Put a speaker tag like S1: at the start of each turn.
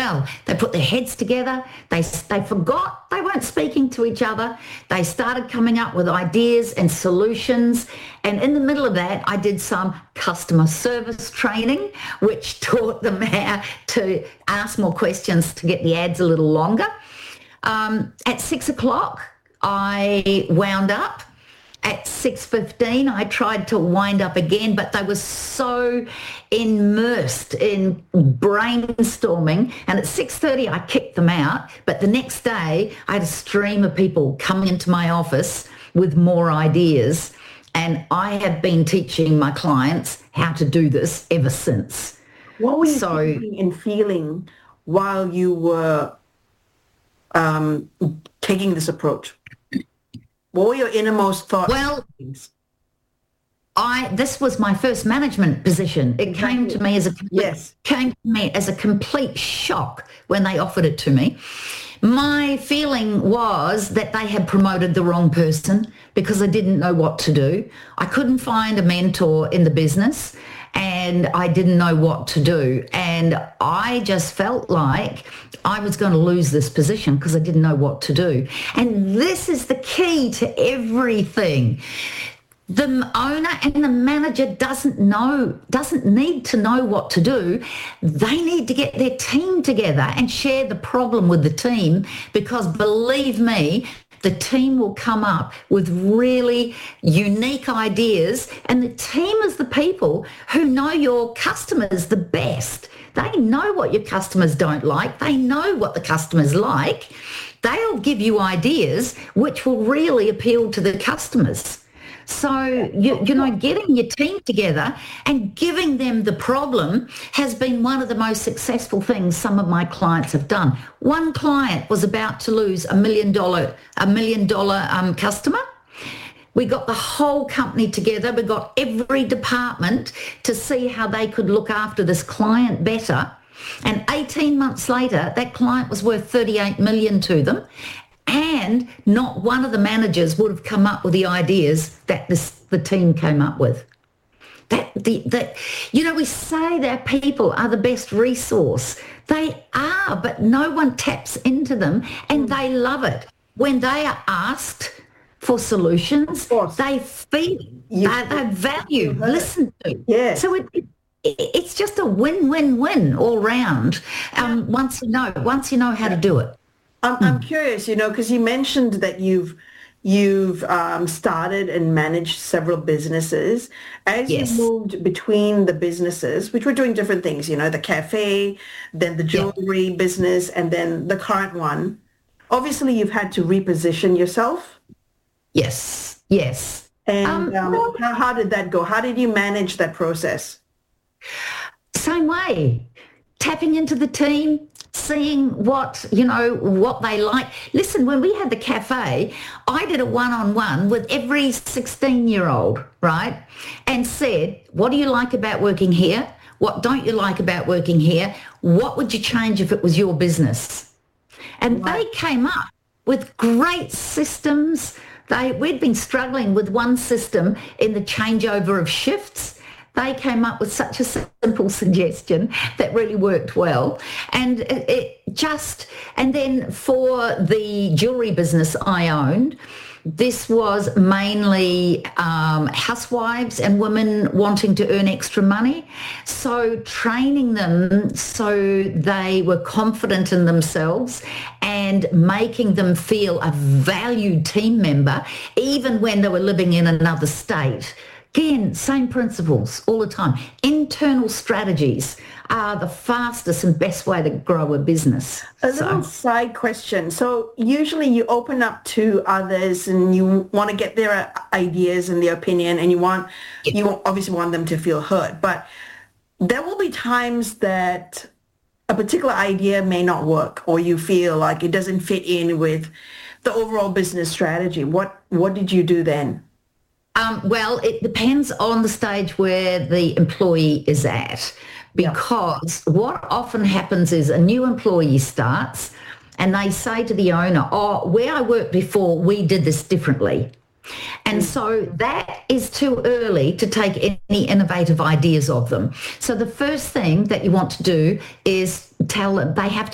S1: well. They put their heads together. They forgot they weren't speaking to each other. They started coming up with ideas and solutions. And in the middle of that, I did some customer service training, which taught them how to ask more questions to get the ads a little longer. At 6 o'clock, I wound up. At 6:15, I tried to wind up again, but they were so immersed in brainstorming. And at 6:30, I kicked them out. But the next day, I had a stream of people coming into my office with more ideas. And I have been teaching my clients how to do this ever since.
S2: What were you thinking and feeling while you were taking this approach? What were your innermost thoughts?
S1: Well, this was my first management position. It came to me as a complete shock when they offered it to me. My feeling was that they had promoted the wrong person because I didn't know what to do. I couldn't find a mentor in the business and I didn't know what to do. And I just felt like I was going to lose this position because I didn't know what to do. And this is the key to everything. The owner and the manager doesn't need to know what to do. They need to get their team together and share the problem with the team, because believe me, the team will come up with really unique ideas, and the team is the people who know your customers the best. They know what your customers don't like. They know what the customers like. They'll give you ideas which will really appeal to the customers. So, getting your team together and giving them the problem has been one of the most successful things some of my clients have done. One client was about to lose a million dollar customer. We got the whole company together. We got every department to see how they could look after this client better. And 18 months later, that client was worth $38 million to them. And not one of the managers would have come up with the ideas that the team came up with. We say that people are the best resource. They are, but no one taps into them, and they love it. When they are asked for solutions, they feel they're valued, listened to.
S2: Yeah.
S1: So it's just a win-win-win all round. Once you know how to do it.
S2: I'm curious, because you mentioned that you've started and managed several businesses. As you moved between the businesses, which were doing different things, the cafe, then the jewelry business, and then the current one, obviously you've had to reposition yourself.
S1: Yes.
S2: And how did that go? How did you manage that process?
S1: Same way, tapping into the team, seeing what they like. Listen, when we had the cafe, I did a one-on-one with every 16-year-old, right? And said, what do you like about working here? What don't you like about working here? What would you change if it was your business? And they came up with great systems. We'd been struggling with one system in the changeover of shifts. They came up with such a simple suggestion that really worked well. And and then for the jewelry business I owned, this was mainly housewives and women wanting to earn extra money. So training them so they were confident in themselves and making them feel a valued team member, even when they were living in another state. Again, same principles all the time. Internal strategies are the fastest and best way to grow a business.
S2: A little side question. So usually you open up to others and you want to get their ideas and their opinion, and you obviously want them to feel heard. But there will be times that a particular idea may not work, or you feel like it doesn't fit in with the overall business strategy. What did you do then?
S1: Well, it depends on the stage where the employee is at, because what often happens is a new employee starts and they say to the owner, where I worked before, we did this differently. And so that is too early to take any innovative ideas of them. So the first thing that you want to do is tell them they have to